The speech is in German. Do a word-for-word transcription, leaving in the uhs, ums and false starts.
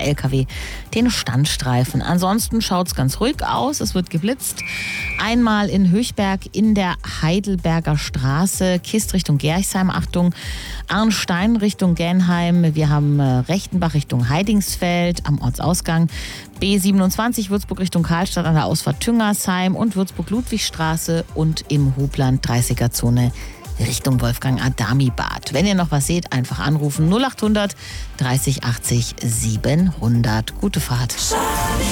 der L K W den Standstreifen. Ansonsten schaut es ganz ruhig aus. Es wird geblitzt. Einmal in Höchberg in der Heidelberger Straße, Kist Richtung Gerchsheim, Achtung, Arnstein Richtung Genheim. Wir haben äh, Rechtenbach Richtung Heidingsfeld am Ortsausgang. B siebenundzwanzig Würzburg Richtung Karlstadt an der Ausfahrt Tüngersheim und Würzburg-Ludwigstraße und im Hubland dreißiger-Zone Richtung Wolfgang-Adami-Bad. Wenn ihr noch was seht, einfach anrufen null achthundert dreißig achtzig siebenhundert. Gute Fahrt.